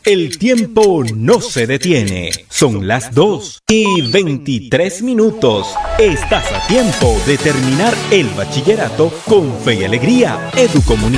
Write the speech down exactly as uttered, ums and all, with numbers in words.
El tiempo no se detiene. Son las dos y veintitrés minutos. Estás a tiempo de terminar el bachillerato con fe y alegría. Educomunicación.